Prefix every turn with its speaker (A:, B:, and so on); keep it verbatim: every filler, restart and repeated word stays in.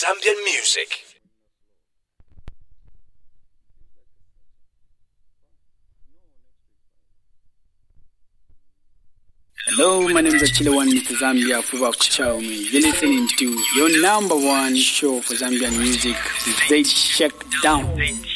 A: Zambian music.
B: Hello, my name is Achilawan Mister Zambia Fuba Kuchaume. You're listening to your number one show for Zambian music, Z Shakedown.